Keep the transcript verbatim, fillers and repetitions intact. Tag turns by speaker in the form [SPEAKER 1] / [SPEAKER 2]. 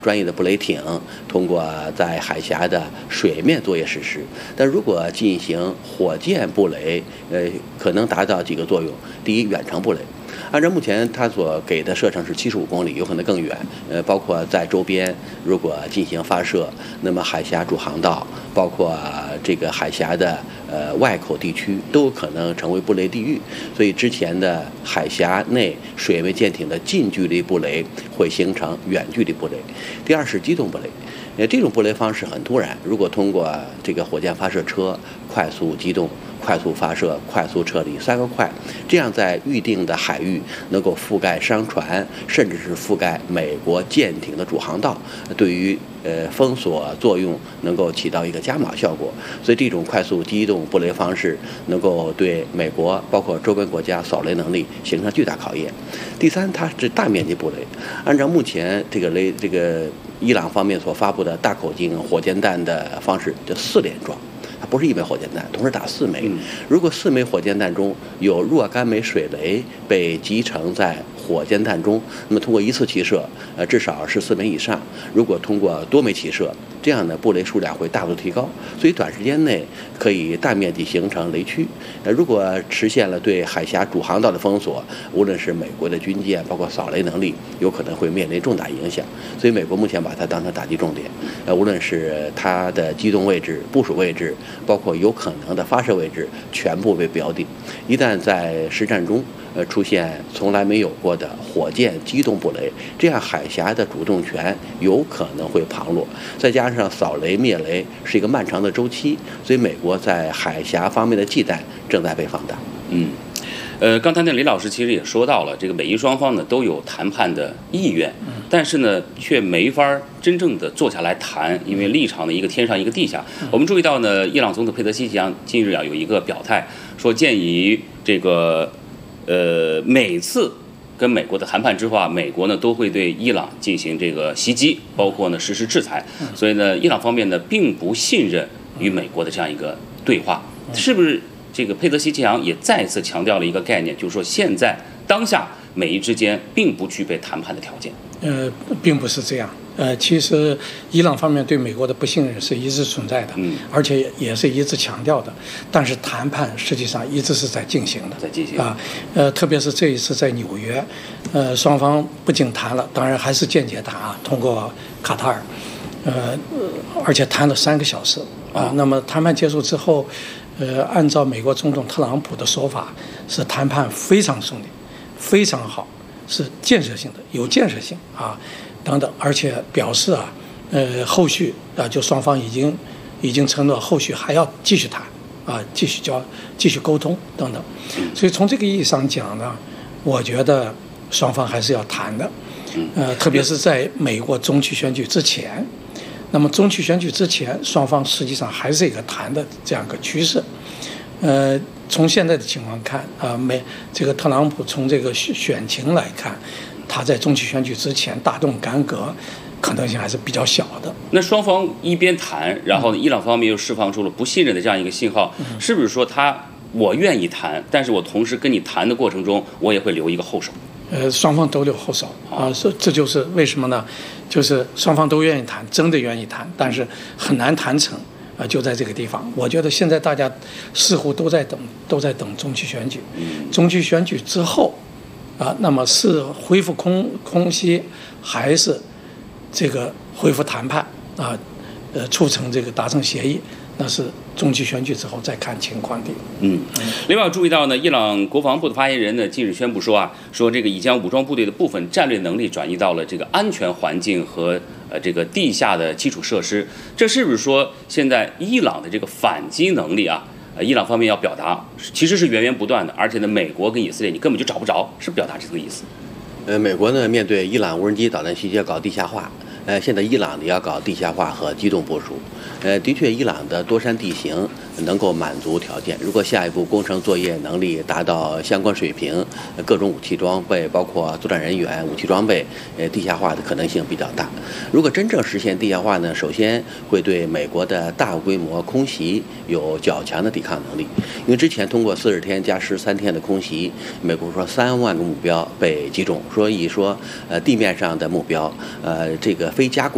[SPEAKER 1] 专业的布雷艇通过在海峡的水面作业实施，但如果进行火箭布雷，呃，可能达到几个作用。第一，远程布雷，按照目前它所给的射程是七十五公里，有可能更远。呃，包括在周边如果进行发射，那么海峡主航道，包括这个海峡的呃外口地区都有可能成为布雷地域。所以之前的海峡内水面舰艇的近距离布雷会形成远距离布雷。第二是机动布雷，呃，这种布雷方式很突然，如果通过这个火箭发射车快速机动、快速发射、快速撤离三个快，这样在预定的海域能够覆盖商船，甚至是覆盖美国舰艇的主航道，对于呃封锁作用能够起到一个加码效果。所以这种快速机动布雷方式能够对美国包括周边国家扫雷能力形成巨大考验。第三，它是大面积布雷，按照目前这个雷这个伊朗方面所发布的大口径火箭弹的方式，叫四连装。它不是一枚火箭弹，同时打四枚。如果四枚火箭弹中有若干枚水雷被集成在火箭弹中，那么通过一次起射，呃，至少是四枚以上。如果通过多枚起射，这样的布雷数量会大幅提高，所以短时间内可以大面积形成雷区。呃，如果实现了对海峡主航道的封锁，无论是美国的军舰，包括扫雷能力，有可能会面临重大影响。所以美国目前把它当成打击重点，呃，无论是它的机动位置、部署位置，包括有可能的发射位置，全部被标定。一旦在实战中，呃，出现从来没有过的火箭机动布雷，这样海峡的主动权有可能会旁落。再加上扫雷灭雷是一个漫长的周期，所以美国在海峡方面的忌惮正在被放大。
[SPEAKER 2] 嗯。呃，刚才那李老师其实也说到了，这个美伊双方呢都有谈判的意愿，但是呢却没法真正的坐下来谈，因为立场的一个天上一个地下。我们注意到呢，伊朗总统佩泽西奇扬近日啊有一个表态，说建议这个呃每次跟美国的谈判之后啊，美国呢都会对伊朗进行这个袭击，包括呢实施制裁。所以呢，伊朗方面呢并不信任与美国的这样一个对话，是不是？这个佩泽西奇扬也再次强调了一个概念，就是说现在当下美伊之间并不具备谈判的条件。
[SPEAKER 3] 呃，并不是这样。呃，其实伊朗方面对美国的不信任是一直存在的，嗯，而且也是一直强调的。但是谈判实际上一直是在进行的，
[SPEAKER 2] 在进行
[SPEAKER 3] 啊。呃，特别是这一次在纽约，呃，双方不仅谈了，当然还是间接谈啊，通过卡塔尔，呃，而且谈了三个小时啊。那么谈判结束之后。呃，按照美国总统特朗普的说法，是谈判非常顺利，非常好，是建设性的，有建设性啊，等等，而且表示啊，呃，后续啊，就双方已经已经承诺后续还要继续谈啊，继续交，继续沟通等等。所以从这个意义上讲呢，我觉得双方还是要谈的，呃，特别是在美国中期选举之前。那么中期选举之前，双方实际上还是一个谈的这样一个趋势。呃，从现在的情况看啊，美这个特朗普从这个选情来看，他在中期选举之前大动干戈，可能性还是比较小的。
[SPEAKER 2] 那双方一边谈，然后伊朗方面又释放出了不信任的这样一个信号，嗯、是不是说他我愿意谈，但是我同时跟你谈的过程中，我也会留一个后手？
[SPEAKER 3] 呃，双方都留后手啊，这这就是为什么呢？就是双方都愿意谈，真的愿意谈，但是很难谈成啊，就在这个地方。我觉得现在大家似乎都在等，都在等中期选举。中期选举之后啊，那么是恢复空空袭，还是这个恢复谈判啊？呃，促成这个达成协议？那是中期选举之后再看情况的。
[SPEAKER 2] 嗯，另外注意到呢，伊朗国防部的发言人呢近日宣布说啊，说这个已将武装部队的部分战略能力转移到了这个安全环境和呃这个地下的基础设施。这是不是说现在伊朗的这个反击能力啊，呃，伊朗方面要表达其实是源源不断的，而且呢，美国跟以色列你根本就找不着，是表达这个意思？
[SPEAKER 1] 呃，美国呢面对伊朗无人机导弹袭击搞地下化。呃，现在伊朗呢要搞地下化和机动部署，呃，的确，伊朗的多山地形能够满足条件。如果下一步工程作业能力达到相关水平，各种武器装备，包括作战人员、武器装备，呃，地下化的可能性比较大。如果真正实现地下化呢，首先会对美国的大规模空袭有较强的抵抗能力，因为之前通过四十天加十三天的空袭，美国说三万个目标被击中，所以说呃地面上的目标，呃，这个非加工